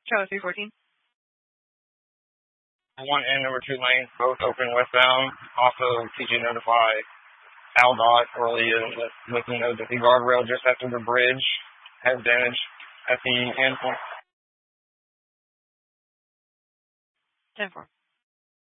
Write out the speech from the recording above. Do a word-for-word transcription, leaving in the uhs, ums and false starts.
Charlie three fourteen. One and number two lanes both open westbound. Also, P J notify AlDOT early to let them know that the guardrail just after the bridge has damage at the endpoint. ten four.